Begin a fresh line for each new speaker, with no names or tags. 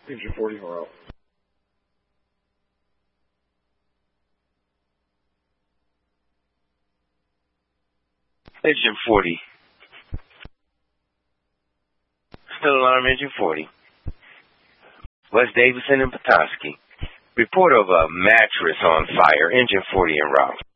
Engine 40 en route.
Engine 40. Still alarm, Engine 40. West Davidson and Petoskey. Report of a mattress on fire, Engine 40 en route.